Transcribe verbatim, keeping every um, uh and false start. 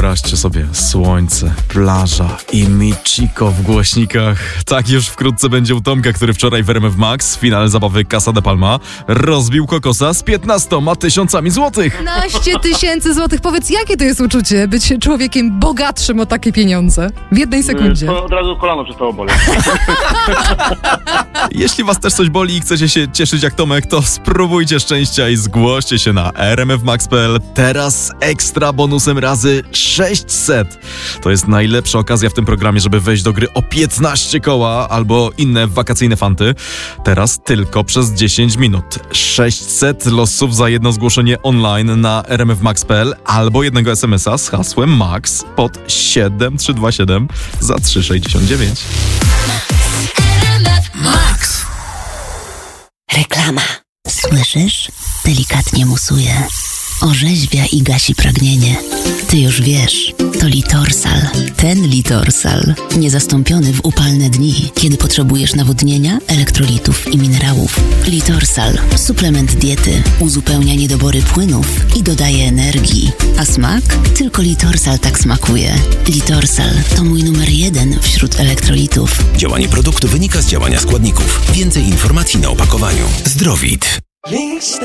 Wyobraźcie sobie słońce, plaża i Michiko w głośnikach. Tak już wkrótce będzie u Tomka, który wczoraj w R M F Max w finale zabawy Casa de Palma rozbił kokosa z piętnastoma tysiącami złotych. piętnaście tysięcy złotych. Powiedz, jakie to jest uczucie być człowiekiem bogatszym o takie pieniądze? W jednej sekundzie. To od razu kolano przestało boleć. Jeśli was też coś boli i chcecie się cieszyć jak Tomek, to spróbujcie szczęścia i zgłoście się na r m f max kropka p l. Teraz ekstra bonusem razy sześćset. To jest najlepsza okazja w tym programie, żeby wejść do gry o piętnaście koła albo inne wakacyjne fanty. Teraz tylko przez dziesięć minut. sześćset losów za jedno zgłoszenie online na r m f max kropka p l albo jednego es em es a z hasłem MAX pod siedem trzy dwa siedem za trzy sześćdziesiąt dziewięć. Max. Reklama. Słyszysz? Delikatnie musuje. Orzeźwia i gasi pragnienie. Ty już wiesz, to Litorsal. Ten Litorsal. Niezastąpiony w upalne dni, kiedy potrzebujesz nawodnienia, elektrolitów i minerałów. Litorsal. Suplement diety. Uzupełnia niedobory płynów i dodaje energii. A smak? Tylko Litorsal tak smakuje. Litorsal to mój numer jeden wśród elektrolitów. Działanie produktu wynika z działania składników. Więcej informacji na opakowaniu. Zdrowit.